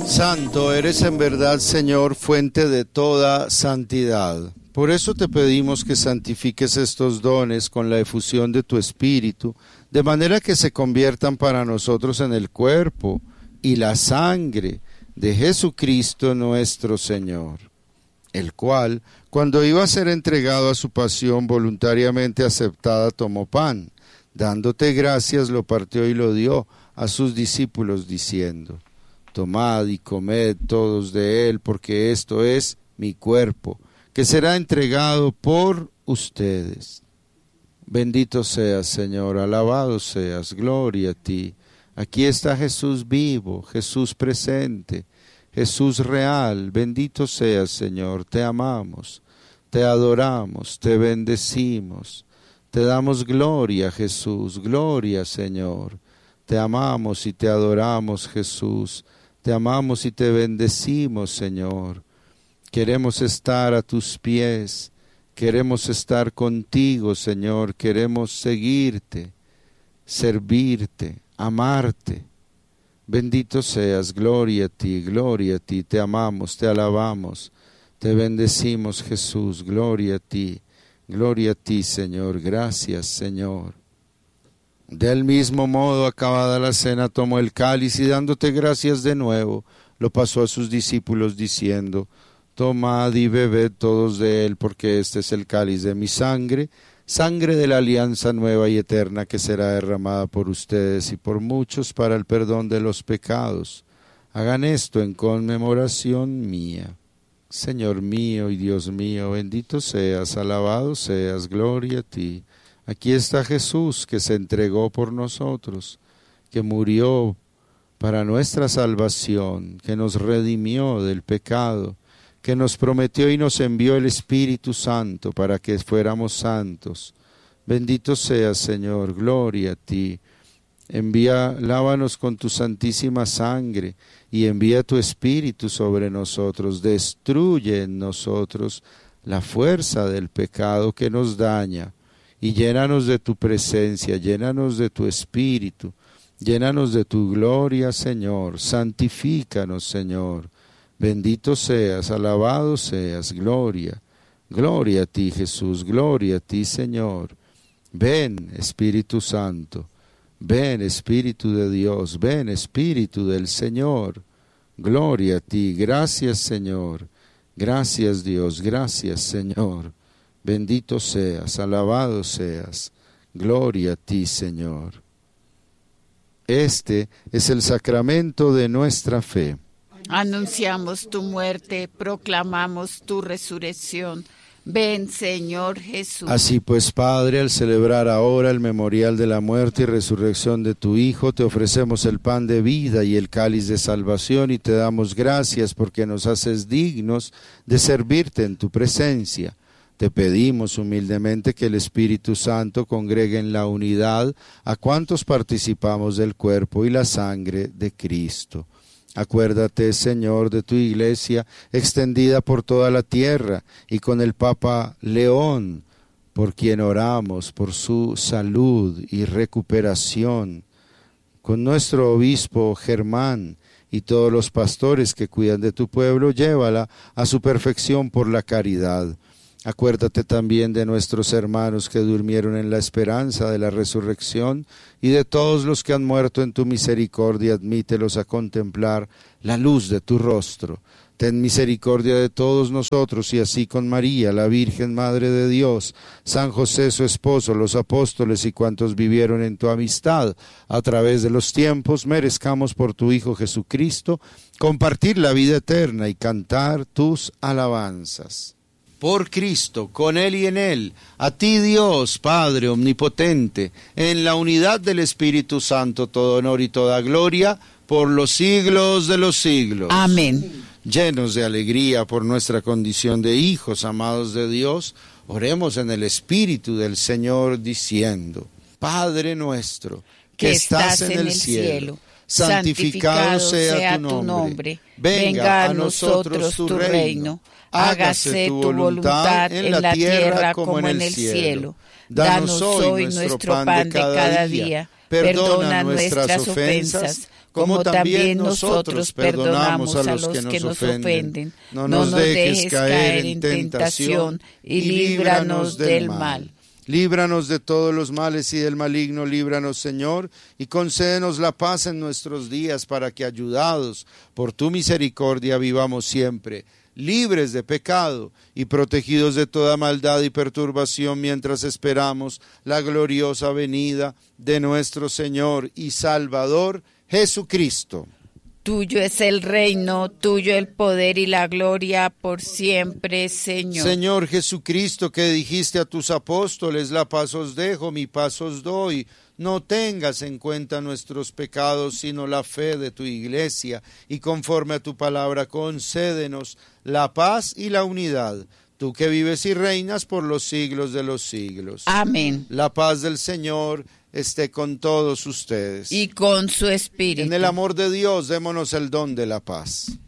Santo eres en verdad, Señor, fuente de toda santidad. Por eso te pedimos que santifiques estos dones con la efusión de tu Espíritu, de manera que se conviertan para nosotros en el cuerpo y la sangre de Jesucristo nuestro Señor, el cual, cuando iba a ser entregado a su pasión voluntariamente aceptada, tomó pan, dándote gracias, lo partió y lo dio a sus discípulos, diciendo: Tomad y comed todos de él, porque esto es mi cuerpo, que será entregado por ustedes. Bendito seas, Señor, alabado seas, gloria a ti. Aquí está Jesús vivo, Jesús presente, Jesús real. Bendito seas, Señor, te amamos, te adoramos, te bendecimos, te damos gloria, Jesús, gloria, Señor. Te amamos y te adoramos, Jesús. Te amamos y te bendecimos, Señor. Queremos estar a tus pies, queremos estar contigo, Señor. Queremos seguirte, servirte, amarte. Bendito seas, gloria a ti, te amamos, te alabamos, te bendecimos, Jesús, gloria a ti, Señor. Gracias, Señor. Del mismo modo, acabada la cena, tomó el cáliz y dándote gracias de nuevo, lo pasó a sus discípulos diciendo: Tomad y bebed todos de él, porque este es el cáliz de mi sangre, sangre de la alianza nueva y eterna, que será derramada por ustedes y por muchos para el perdón de los pecados. Hagan esto en conmemoración mía. Señor mío y Dios mío, bendito seas, alabado seas, gloria a ti. Aquí está Jesús, que se entregó por nosotros, que murió para nuestra salvación, que nos redimió del pecado, que nos prometió y nos envió el Espíritu Santo para que fuéramos santos. Bendito seas, Señor, gloria a ti. Lávanos con tu santísima sangre y envía tu Espíritu sobre nosotros. Destruye en nosotros la fuerza del pecado que nos daña. Y llénanos de tu presencia, llénanos de tu Espíritu, llénanos de tu gloria, Señor. Santifícanos, Señor. Bendito seas, alabado seas, gloria. Gloria a ti, Jesús, gloria a ti, Señor. Ven, Espíritu Santo, ven, Espíritu de Dios, ven, Espíritu del Señor. Gloria a ti, gracias, Señor. Gracias, Dios, gracias, Señor. Bendito seas, alabado seas, gloria a ti, Señor. Este es el sacramento de nuestra fe. Anunciamos tu muerte, proclamamos tu resurrección. Ven, Señor Jesús. Así pues, Padre, al celebrar ahora el memorial de la muerte y resurrección de tu Hijo, te ofrecemos el pan de vida y el cáliz de salvación y te damos gracias porque nos haces dignos de servirte en tu presencia. Te pedimos humildemente que el Espíritu Santo congregue en la unidad a cuantos participamos del cuerpo y la sangre de Cristo. Acuérdate, Señor, de tu Iglesia extendida por toda la tierra y con el Papa León, por quien oramos, por su salud y recuperación, con nuestro obispo Germán y todos los pastores que cuidan de tu pueblo, llévala a su perfección por la caridad. Acuérdate también de nuestros hermanos que durmieron en la esperanza de la resurrección y de todos los que han muerto en tu misericordia, admítelos a contemplar la luz de tu rostro. Ten misericordia de todos nosotros y así con María, la Virgen Madre de Dios, San José su esposo, los apóstoles y cuantos vivieron en tu amistad a través de los tiempos, merezcamos por tu Hijo Jesucristo compartir la vida eterna y cantar tus alabanzas. Por Cristo, con Él y en Él, a ti Dios, Padre omnipotente, en la unidad del Espíritu Santo, todo honor y toda gloria, por los siglos de los siglos. Amén. Llenos de alegría por nuestra condición de hijos amados de Dios, oremos en el Espíritu del Señor diciendo: Padre nuestro, que estás en el cielo, santificado sea tu nombre. Venga a nosotros tu reino. Hágase tu voluntad en la tierra como en el cielo. Danos hoy nuestro pan de cada día. Perdona nuestras ofensas, como también nosotros perdonamos a los que nos ofenden. No nos dejes caer en tentación y líbranos del mal. Líbranos de todos los males y del maligno, líbranos, Señor, y concédenos la paz en nuestros días, para que, ayudados por tu misericordia, vivamos siempre libres de pecado y protegidos de toda maldad y perturbación, mientras esperamos la gloriosa venida de nuestro Señor y Salvador Jesucristo. Tuyo es el reino, tuyo el poder y la gloria por siempre, Señor. Señor Jesucristo, que dijiste a tus apóstoles: la paz os dejo, mi paz os doy. No tengas en cuenta nuestros pecados, sino la fe de tu iglesia, y conforme a tu palabra concédenos la paz y la unidad. Tú que vives y reinas por los siglos de los siglos. Amén. La paz del Señor esté con todos ustedes. Y con su espíritu. En el amor de Dios, démonos el don de la paz.